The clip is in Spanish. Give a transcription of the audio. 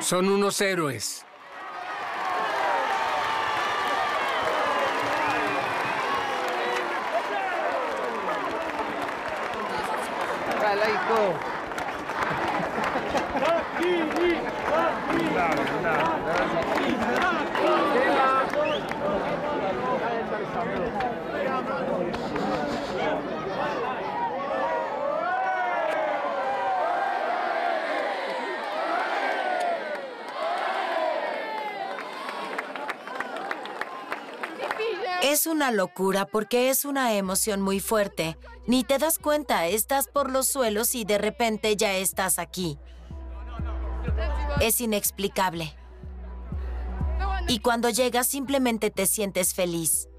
Son unos héroes. Es una locura porque es una emoción muy fuerte. Ni te das cuenta, estás por los suelos y de repente ya estás aquí. Es inexplicable. Y cuando llegas simplemente te sientes feliz.